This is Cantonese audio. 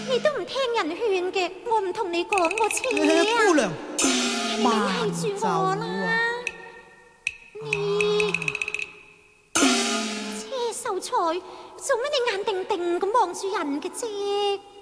你都唔聽人勸嘅，我唔同你講我車啊！ 姑娘， 你咪係住我啦！你車秀才，做乜你眼定定咁望住人嘅啫？